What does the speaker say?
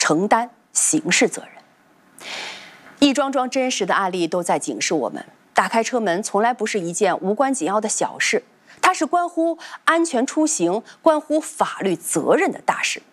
承担刑事责任。一桩桩真实的案例都在警示我们：打开车门从来不是一件无关紧要的小事，它是关乎安全出行、关乎法律责任的大事。